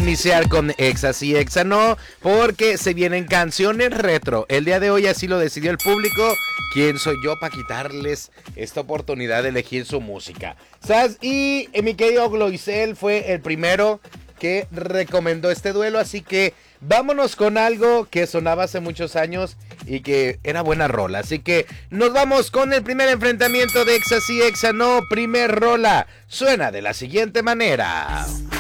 iniciar con Exa sí, Exa no, porque se vienen canciones retro. El día de hoy así lo decidió el público. ¿Quién soy yo para quitarles esta oportunidad de elegir su música? ¿Sabes? Y mi querido Gloisel fue el primero que recomendó este duelo, así que vámonos con algo que sonaba hace muchos años y que era buena rola. Así que nos vamos con el primer enfrentamiento de Exa sí, Exa no. Primer rola suena de la siguiente manera.